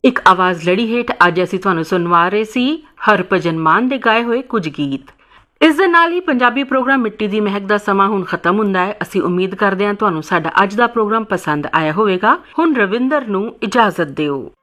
ਇੱਕ ਆਵਾਜ਼ ਲੜੀ ਹੇਠ ਅੱਜ ਅਸੀਂ ਤੁਹਾਨੂੰ ਸੁਣਵਾ ਰਹੇ ਸੀ ਹਰਭਜਨ ਮਾਨ ਦੇ ਗਾਏ ਹੋਏ ਕੁਝ ਗੀਤ। ਇਸ ਦੇ ਨਾਲ ਹੀ ਪੰਜਾਬੀ ਪ੍ਰੋਗਰਾਮ ਮਿੱਟੀ ਦੀ ਮਹਿਕ ਦਾ ਸਮਾਂ ਹੁਣ ਖਤਮ ਹੁੰਦਾ ਹੈ। ਅਸੀਂ ਉਮੀਦ ਕਰਦੇ ਹਾਂ ਤੁਹਾਨੂੰ ਸਾਡਾ ਅੱਜ ਦਾ ਪ੍ਰੋਗਰਾਮ ਪਸੰਦ ਆਇਆ ਹੋਵੇਗਾ। ਹੁਣ ਰਵਿੰਦਰ ਨੂੰ ਇਜਾਜ਼ਤ ਦਿਓ।